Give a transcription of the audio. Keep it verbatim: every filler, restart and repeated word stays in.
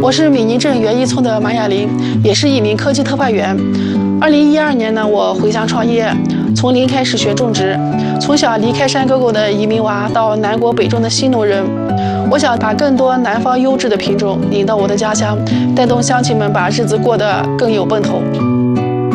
我是米宁镇园艺村的马雅玲，也是一名科技特派员。二零一二年呢，我回乡创业，从零开始学种植，从小离开山沟沟的移民娃到南国北种的新农人。我想把更多南方优质的品种引到我的家乡，带动乡亲们把日子过得更有奔头。